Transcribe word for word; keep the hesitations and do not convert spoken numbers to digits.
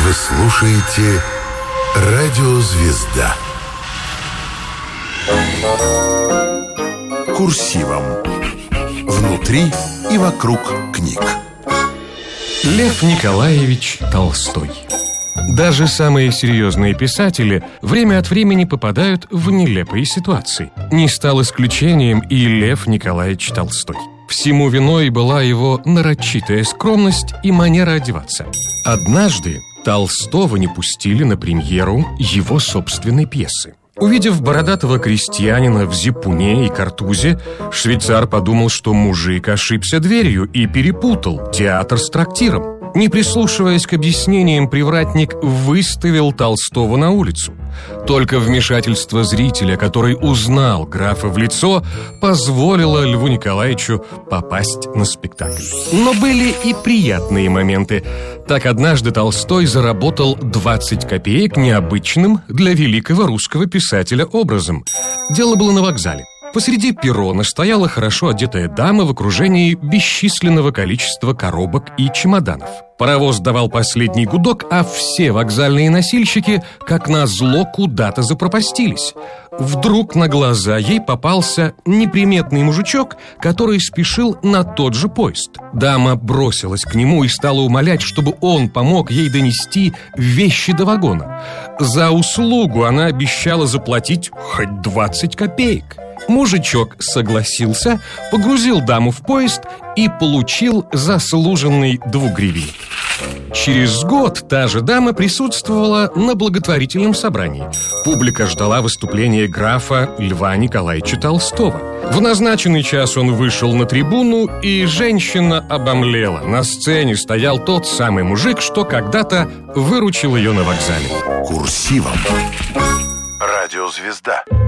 Вы слушаете «Радио Звезда». Курсивом. Внутри и вокруг книг. Лев Николаевич Толстой. Даже самые серьезные писатели время от времени попадают в нелепые ситуации. Не стал исключением и Лев Николаевич Толстой. Всему виной была его нарочитая скромность и манера одеваться. Однажды Толстого не пустили на премьеру его собственной пьесы. Увидев бородатого крестьянина в зипуне и картузе, швейцар подумал, что мужик ошибся дверью и перепутал театр с трактиром. Не прислушиваясь к объяснениям, привратник выставил Толстого на улицу. Только вмешательство зрителя, который узнал графа в лицо, позволило Льву Николаевичу попасть на спектакль. Но были и приятные моменты. Так однажды Толстой заработал двадцать копеек необычным для великого русского писателя образом. Дело было на вокзале. Посреди перрона стояла хорошо одетая дама в окружении бесчисленного количества коробок и чемоданов. Паровоз давал последний гудок, а все вокзальные носильщики, как назло, куда-то запропастились. Вдруг на глаза ей попался неприметный мужичок, который спешил на тот же поезд. Дама бросилась к нему и стала умолять, чтобы он помог ей донести вещи до вагона. За услугу она обещала заплатить хоть двадцать копеек. Мужичок согласился, погрузил даму в поезд и получил заслуженный двугривенник. Через год та же дама присутствовала на благотворительном собрании. Публика ждала выступления графа Льва Николаевича Толстого. В назначенный час он вышел на трибуну, и женщина обомлела. На сцене стоял тот самый мужик, что когда-то выручил ее на вокзале. Курсивом. Радио Звезда.